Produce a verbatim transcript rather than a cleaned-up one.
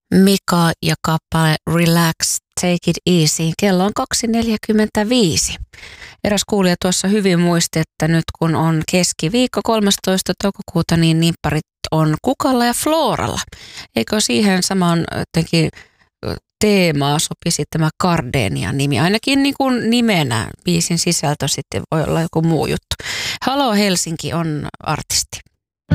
Mika ja kappale Relax, Take It Easy. Kello on kaksi neljäkymmentäviisi. Eräs kuulija tuossa hyvin muisti, että nyt kun on keskiviikko kolmastoista toukokuuta, niin nimpparit on Kukalla ja Floralla. Eikö siihen samaan jotenkin teemaa sopisi tämä Gardenian nimi? Ainakin niin kuin nimenä, biisin sisältö sitten voi olla joku muu juttu. Halo Helsinki on artisti.